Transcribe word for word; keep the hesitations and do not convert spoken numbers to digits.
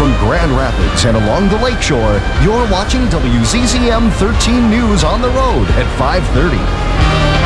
From Grand Rapids and along the lakeshore, you're watching W Z Z M thirteen News on the road at five thirty.